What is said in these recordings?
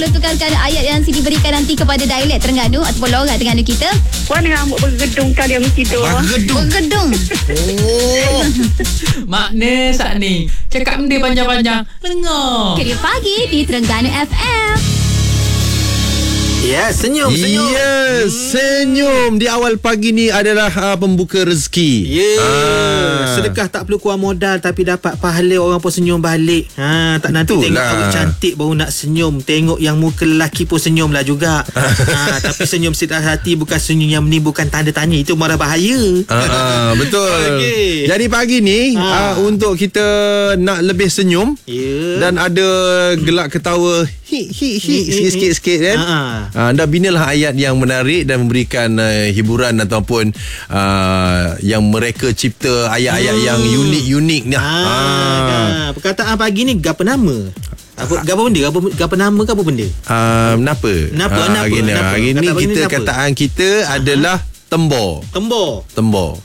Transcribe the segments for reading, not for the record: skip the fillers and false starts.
Tolong tukarkan ayat yang Siti berikan nanti kepada dialek Terengganu ataupun logat Terengganu kita. Puan rambut bergedung kali yang tidur. Bergedung. Oh. Makna saat ni cakap benda panjang-panjang. Dengar. Kerja pagi di Terengganu FM. Yes, senyum. Yes, senyum di awal pagi ni adalah pembuka rezeki. Sedekah tak perlu keluar modal tapi dapat pahala, orang pun senyum balik. Tak nanti Itulah. tengok awak cantik baru nak senyum. Tengok yang muka lelaki pun senyum lah juga. Tapi senyum sedar hati bukan senyum yang menimbulkan tanda tanya. Itu marah bahaya. Betul. Okey. Jadi pagi ni untuk kita nak lebih senyum dan ada gelak ketawa sikit-sikit kan. Anda binalah ayat yang menarik dan memberikan hiburan ataupun yang mereka cipta ayat-ayat yang unik-unik ni. Perkataan pagi ni gapa nama? Apa benda? Gapa nama ke apa benda? Kenapa? Hari ni kita kataan kita adalah tembor. Tembor. Tembor.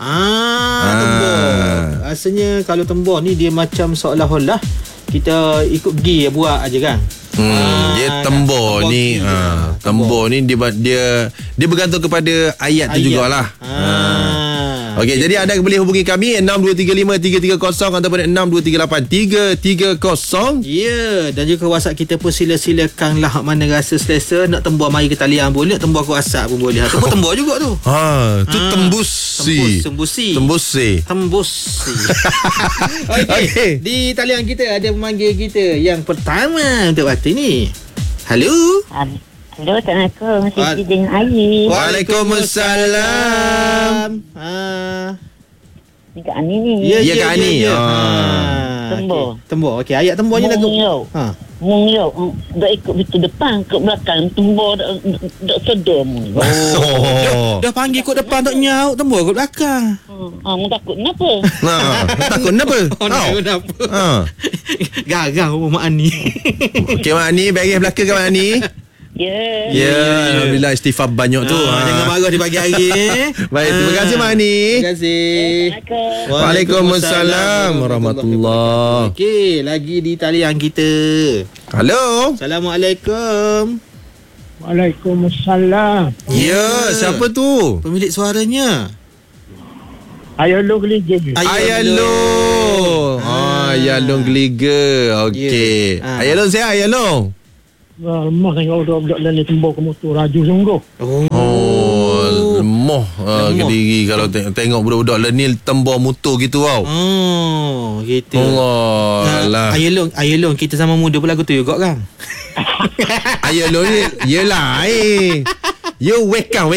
Rasanya kalau tembor ni dia macam seolah-olah kita ikut pergi buat aja kan. Dia tembor ni tembor ni dia bergantung kepada ayat tu jugalah. Okey, jadi anda boleh hubungi kami 6235 330 ataupun 6238 330. Ya, dan juga WhatsApp kita pun sila-silakanlah hak mana rasa selesa. Nak tembor mari ke talian boleh, tembor ke WhatsApp pun boleh. Ataupun tembor juga tu. Tu tembusi. Tembusi. Okey. Di talian kita ada pemanggil kita yang pertama untuk waktu ni. Halo. Halo, Assalamualaikum. Siti dengan Ayi. Waalaikumsalam. Ni Kak Ani ni. Ya, Kak Ani. Tembor. Okey, ayat tembornya lagu. Mung yo. Dah ikut pintu depan, ke belakang. Tembor dak sedar mung. Dah panggil kot depan tak nyaut, tembor kot belakang. Mung takut kenapa? Takut kenapa? Kenapa? Garang Mak Ani. Okey, Mak Ani, beres belakang ke Mak Ani? Ya. Alhamdulillah istighfar banyak tu. Jangan marah di pagi hari. Baik, terima kasih Mak Ani. Terima kasih. Waalaikumsalam warahmatullahi. Okey, lagi di talian kita. Halo. Assalamualaikum. Waalaikumsalam. Ya, siapa tu? Pemilik suaranya. Ayalo Geliga. Ayalong. Ayalong Geliga. Okey. Ayalong sihat Ayalong? Lemah tengok budak-budak lain tembok ke motor raju sungguh. Lemah Kediri kalau tengok budak-budak lenil tembor motor gitu tau. Gitu. Allah. Ayalong kita sama muda pun lagu tu juga kan. Ayalong ni yelah welcome.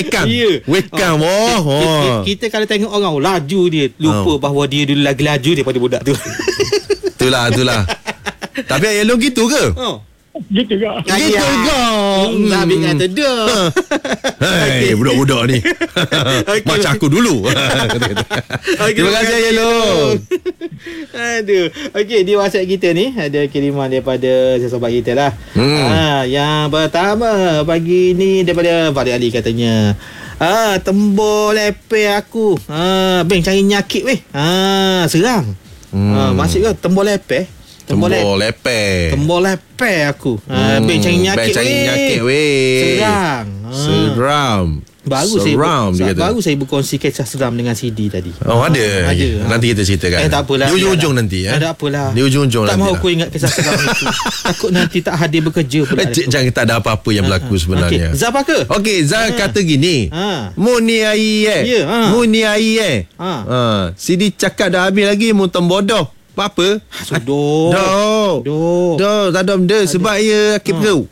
Kita kalau tengok orang laju dia lupa bahawa dia dulu lagi laju daripada budak tu. Itulah. Tapi Ayalong gitu ke? Gitu juga. Gitu juga. Habis kata dah. Hei, budak-budak ni. Macam aku dulu. Terima kasih Ayalong. Aduh. Okey, di WhatsApp kita ni ada kiriman daripada sahabat kita lah. Yang pertama pagi ni daripada Fadil Ali katanya. Tembor lepeh aku. Beng cari nyakit weh. Serang. Masih ke tembor lepeh? Tembor lepeh aku. Beng cari nyakit weh. Seram. Baru saya berkongsi kisah seram dengan CD tadi. Ada. Nanti kita ceritakan. Tak apalah. Di ujung-ujung nanti. Tak apalah. Di ujung-ujung tak nanti. Tak mahu aku ingat kisah seram itu. Takut nanti tak hadir bekerja pula. Jangan, tak ada apa-apa yang berlaku sebenarnya. Zah apa ke? Okey, Zah kata gini. Muni ai Muni ai CD cakap dah habis lagi mu tembodoh. Apa? Dah. Tak ada benda sebab ia sakit perut.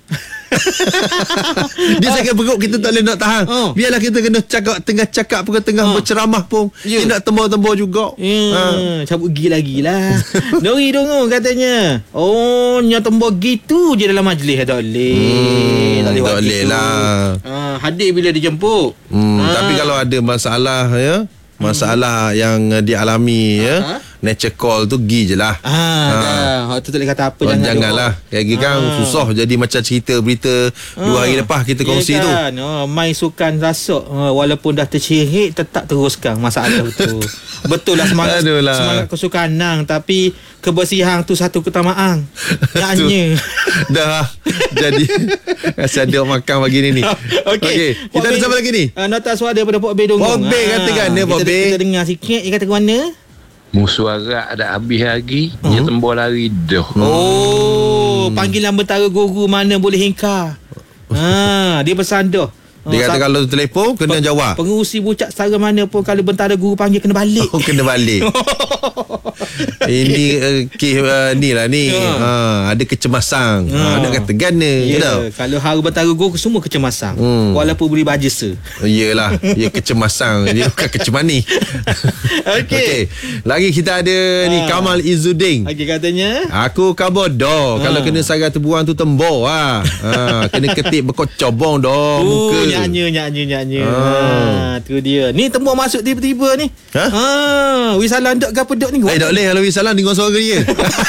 Dia sakit perut, kita tak boleh nak tahan. Biarlah kita kena tengah cakap pun, tengah berceramah pun dia nak tembor-tembor juga. Cabut gigi lagi lah. Dori dongo katanya. Nya tembor gitu je dalam majlis. Tak boleh. Tak boleh lah. Hadir bila dijemput. Tapi kalau ada masalah masalah yang dialami nature call tu pergi je lah. Dah. Tu tak boleh kata apa. Janganlah. Lagi kan susah jadi macam cerita berita 2 hari lepas kita kongsi tu. Main sukan rasuk walaupun dah tercirit tetap teruskan masalah tu. Betul lah semangat kesukanan tapi kebersihan tu satu keutamaan. Nyanyi. Dah jadi rasa ada makan pagi ni. Okey. Kita ada siapa lagi ni? Nota suara daripada Pok B Dongong. Pok B katakan dia Pok B. Kita dengar sikit dia kata ke mana? Musuarat dah habis lagi. Dia tembur lari dah. Panggilan bentara guru mana boleh hingkar. Dia pesan dah. Dia kata kalau telefon kena jawab. Pengurusi bucak setara mana pun kalau bentara guru panggil kena balik. Kena balik. Ini ni lah ni. Ada kecemasan. Ada kata gana. Kalau hari bentara guru semua kecemasan. Walaupun beri bajis. Iyalah. Dia kecemasan. Dia bukan kecemani. Okey. Lagi kita ada ni Kamal Izzuddin. Okey katanya. Aku khabar dah. Kalau kena sarang terbuang tu tembor lah. Kena ketik berkocobong dah muka. Nyanyi. Tu dia. Ni tembok masuk tiba-tiba ni. Wisalam dok ke apa dok ni? Tak boleh kalau Wisalam dengar suara dia.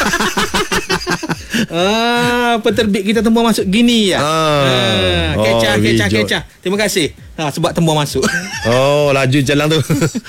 Penerbit kita tembok masuk gini ya. Kecah. Terima kasih. Sebab tembok masuk. Laju jalan tu.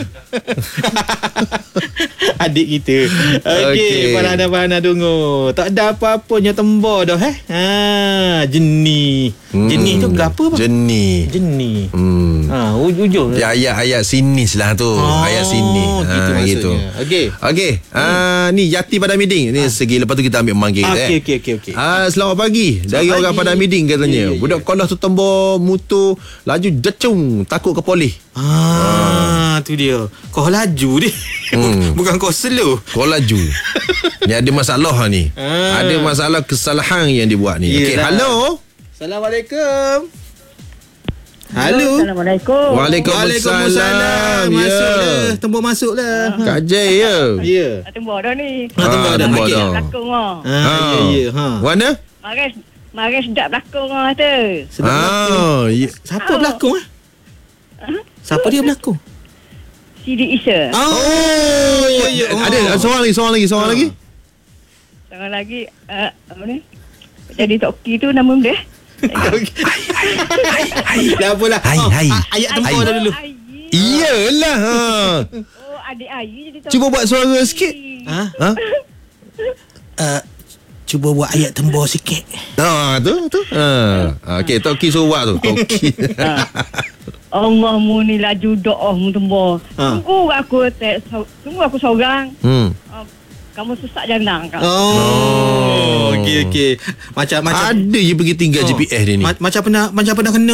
Adik kita. Okey, Farhana Dungu. Tak ada apa-apanya tembok dah jenih. Jenih tu apa bang? Jenih. Ujung. Ya, ayat sinis lah tu. Ayat sinis. Gitu. Okey. Ni Yati Padang Miding. Ni segi lepas tu kita ambil manggil kita. Okey. Selamat pagi. Dari orang Padang Miding katanya. Budak kolah tu tembok motor laju decung takut ke polis. Tu dia. Kau laju dia. Bukan kau slow. Kau laju. Ni ada masalah ni. Ada masalah kesalahan yang dibuat ni. Okey, halo. Assalamualaikum. Halo. Assalamualaikum. Waalaikumsalam. Masuklah. Tembok masuklah. Kak Jay ya. Ya. Tembok dah ni. Tembok dah. Berlakon Mana? Maris sedap berlakon tu. Siapa berlakon Siapa dia berlakon? Sidi Isa. Ada seorang lagi. Seorang lagi apa ni? Jadi Toki tu nama dia. Dah apalah. Ayat tembok dah dulu. Iyalah. Adik Ayi jadi Toki. Cuba buat suara sikit. Cuba buat ayat tembok sikit. Tu. Okey, Toki suruh buat tu. Toki. Allah muni laju doa mu tembok. Tunggu aku seorang. Kamu susah jangan kau. Okey. Macam ada je pergi tinggal GPS dia ni. Macam pernah kena.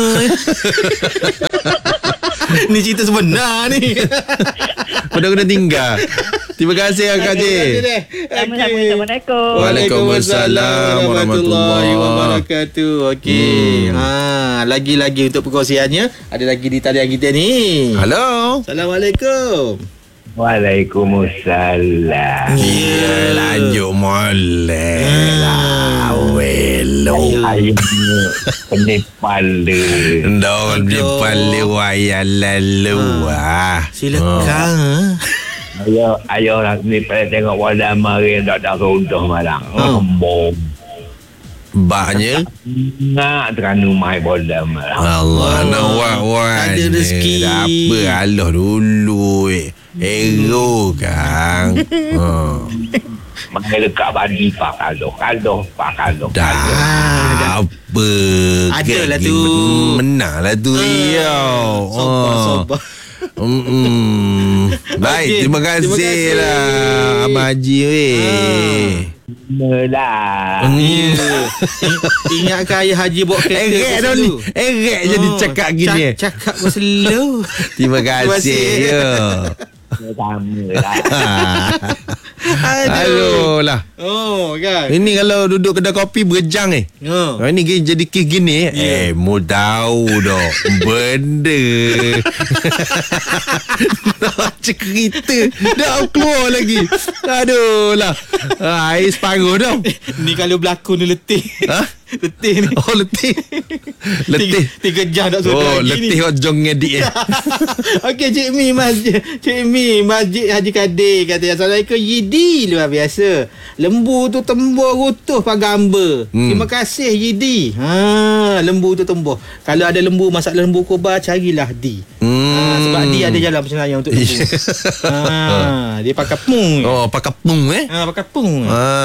Ni cerita sebenar ni. Pernah kena tinggal. Terima kasih Kak J. Assalamualaikum. Waalaikumsalam warahmatullahi wabarakatuh. Okey. Lagi-lagi untuk perkongsiannya. Ada lagi di talian kita ni. Halo. Assalamualaikum. Waalaikumsalam. Ya, lanjut molek lah. Welo. Penipala. Dol penipala wayah lalu. Silakan. Ayah nak ni pada tengok wadah mari tak ada rodah malang. Bom. Baknya nak teranu mai bola malang. Allah nawak. Ada rezeki. Apa Allah dulu Ego Kang. Makai dekat badi pak kalau. Dah apa? Adalah tu. Menanglah tu Sobat. Baik, terima kasih lah Abang Haji Ingatkan ayah Haji bawa kereta dulu. Jadi cakap gini. Cakap slow. Terima kasih. Aduh lah. Kan. Ini kalau duduk kedai kopi berjang ini jadi kes gini. Mu tahu dah benda. Nak cerita dah keluar lagi. Aduh lah. Air separuh dah. Ni kalau berlakon dia letih. Letih ni. Oh, letih. Letih. 3 jam tak sudah Oh, lagi ni. letih ojong ngedit Okey, Cik Mi Masjid Haji Kadir kata, Assalamualaikum Yidi, luar biasa. Lembu tu tembur rutuh pagamba. Terima kasih Yidi. Lembu tu tembur. Kalau ada lembu, masalah lembu kobar, carilah Di. Sebab Di ada jalan sebenarnya untuk lembu. Dia pakai pung. Oh, pakai pung Pakai pung.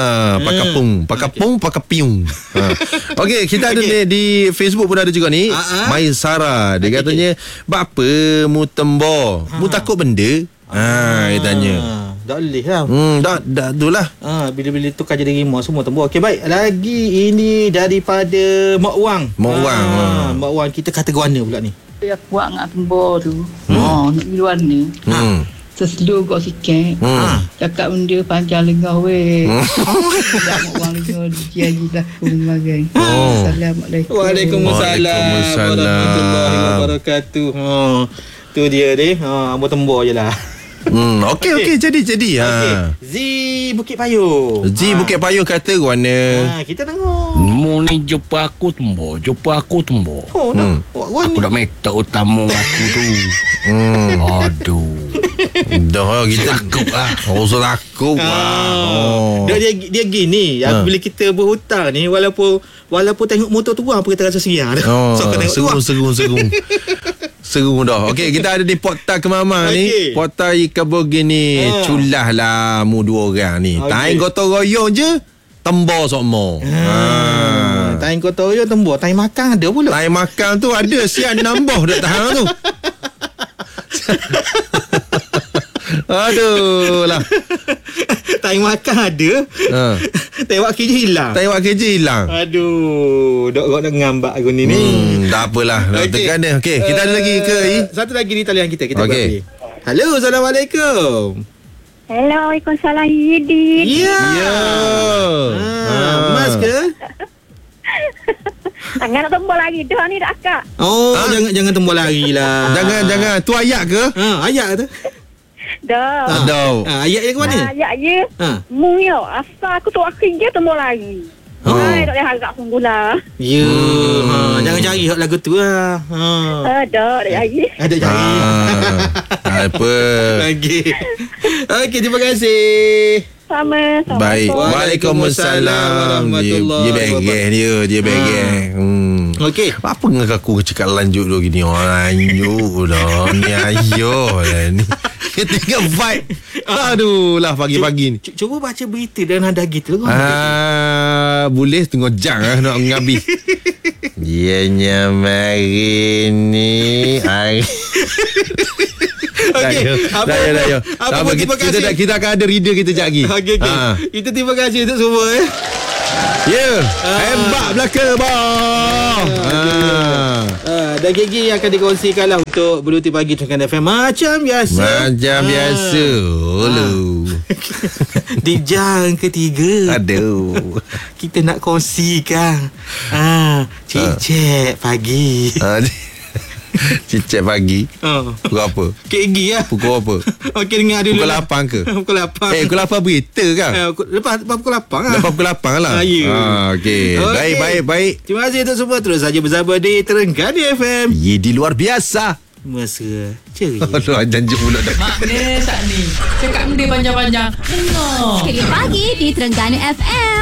Pakai piung. Okey, kita ada di Facebook pun ada juga ni. Mai Sarah, dia katanya, "Bapa mu tembor? Mu takut benda?" Dia tanya. Tak boleh lah. Dah itulah. Bila-bila tukar jadi rimau semua tembur. Okey, baik. Lagi ini daripada Mak Wang. Mak Wang, kita kata warna pula ni. Dia kuat nak tembor tu. Nak pergi warna. Seselu kau sikit. Cakap benda panjang lengah weh. Tak nak orang dengar dia lagi takut bagai. Assalamualaikum. Waalaikumsalam warahmatullahi wabarakatuh. Tu dia ni. Ambo tembor je lah. Okey, jadi. Z Bukit Payung. Bukit Payung kata warna. Kita tengok. Mu ni jumpa aku tembor. Oh, nak. Aku dah minta utama aku tu. Aduh. Dah kita takut lah. Oh, so takut lah. Dia gini. Bila kita berhutang ni, walaupun tengok motor tu apa kita rasa seram dah. So kena tengok Segung. Seru dah. Okey, kita ada di Portal Kemamang ni. Portal Ikabur gini. Culah lah mu 2 orang ni. Tain gotong royong je, tembor sokmo. Tain gotong royong tembor. Tain makan ada pula. Tain makan tu ada sian nambah dah tahan tu. Aduh lah. Tain makan ada. Tewak kerja hilang. Aduh, dok nak ngambak aku ni. Tak apalah. Tekan dia. Okey, kita ada lagi ke? Satu lagi di talian kita. Okey. Halo, Assalamualaikum. Hello, Waalaikumsalam Yidi. Ya. Mas ke? Jangan nak tembak lagi dah ni dah akak. Oh, jangan tembak lagi lah. Jangan. Tu ayat ke? Ayat tu. Dah. Ayat dia ke mana? Ayat je. Mu yo, asal aku tu akhir je tembak lagi. Tak boleh harap sungguh lah. Ya. Jangan cari lagu tu lah. Ada lagi. Ada cari. Apa? Okey, terima kasih. Sama. Baik. Waalaikumsalam. Dia begeng. Okey. Apa dengan aku cakap lanjut dulu gini? Lanjut dah. Ni ayo lah ni. Kita tengok vibe. Aduh lah pagi-pagi ni. Cuba baca berita dan nada gitu. Boleh tengok jang lah nak ngabis. Dianya mari ni. Okey. Apa terima kasih. Kita akan ada reader kita sekejap lagi. Okey. Kita terima kasih untuk semua hebat belaka bang. Dan gigi yang akan dikongsikan lah untuk Berluti Pagi Terengganu FM macam biasa. Di jam ketiga. Aduh. Kita nak kongsikan Cicek pagi. Cicek pagi. Pukul apa? KG lah. Pukul apa? Okey, dengar dulu. Pukul 8 ke? Pukul 8. Pukul 8 berita kan? Lepas pukul 8 lah. Lepas pukul 8 lah. Okey. Baik. Terima kasih untuk semua. Terus saja bersama di Terengganu FM. Di luar biasa. Mesra ceria. Aduh, janji pula dah. Maknanya saat ni cakap benda panjang-panjang. Dengar. Sekali pagi di Terengganu FM.